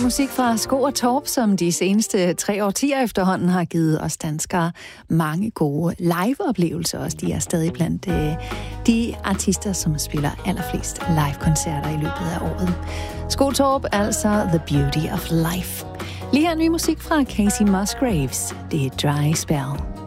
musik fra Sko og Torp, som de seneste 3 årtier efterhånden har givet os danskere mange gode live-oplevelser. Også de er stadig blandt de artister, som spiller allerflest live-koncerter i løbet af året. Sko og Torp, altså The Beauty of Life. Lige her ny musik fra Casey Musgraves. Det er Dry Spell.